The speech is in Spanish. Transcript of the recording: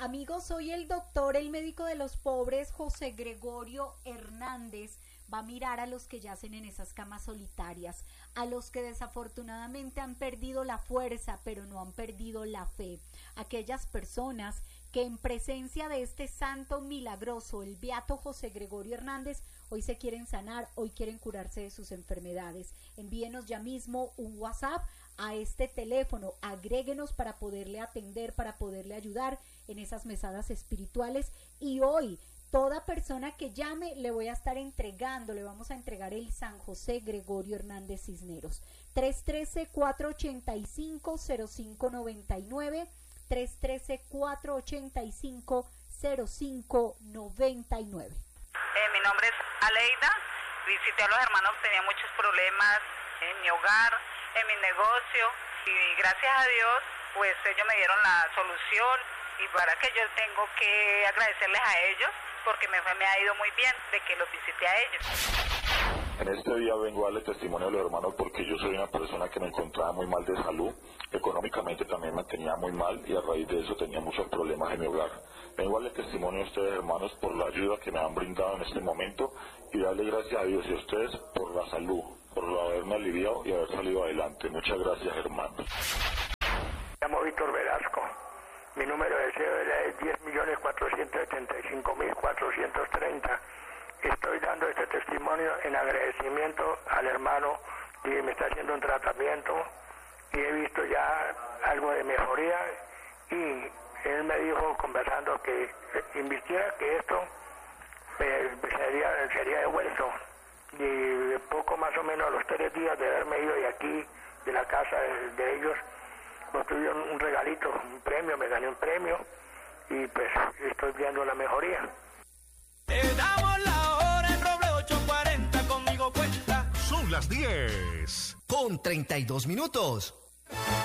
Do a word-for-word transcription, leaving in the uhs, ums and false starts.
Amigos, soy el doctor, el médico de los pobres, José Gregorio Hernández. Va a mirar a los que yacen en esas camas solitarias, a los que desafortunadamente han perdido la fuerza, pero no han perdido la fe. Aquellas personas que en presencia de este santo milagroso, el beato José Gregorio Hernández, hoy se quieren sanar, hoy quieren curarse de sus enfermedades. Envíenos ya mismo un WhatsApp a este teléfono, agréguenos para poderle atender, para poderle ayudar en esas mesadas espirituales. Y hoy, toda persona que llame, le voy a estar entregando, le vamos a entregar el San José Gregorio Hernández Cisneros. tres uno tres, cuatro ocho cinco, cero cinco nueve nueve, tres uno tres, cuatro ocho cinco, cero cinco nueve nueve. Eh, mi nombre es Aleida. Visité a los hermanos, tenía muchos problemas en mi hogar, en mi negocio, y gracias a Dios, pues ellos me dieron la solución, y para que yo tengo que agradecerles a ellos, porque me, me ha ido muy bien de que los visité a ellos. En este día vengo a darle testimonio a los hermanos porque yo soy una persona que me encontraba muy mal de salud, económicamente también me tenía muy mal y a raíz de eso tenía muchos problemas en mi hogar. Vengo a darle testimonio a ustedes, hermanos, por la ayuda que me han brindado en este momento y darle gracias a Dios y a ustedes por la salud, por haberme aliviado y haber salido adelante. Muchas gracias, hermanos. Me llamo Víctor Velasco. Mi número de cédula es diez millones cuatrocientos ochenta y cinco mil cuatrocientos treinta. Estoy dando este testimonio en agradecimiento al hermano que me está haciendo un tratamiento y he visto ya algo de mejoría, y él me dijo, conversando, que invirtiera, que esto eh, sería, sería devuelto. Y poco más o menos a los tres días de haberme ido de aquí, de la casa de, de ellos, me tuvieron un regalito, un premio, me gané un premio y pues estoy viendo la mejoría. Te damos la hora en Roble ocho cuarenta, conmigo cuenta. Son las diez con treinta y dos minutos.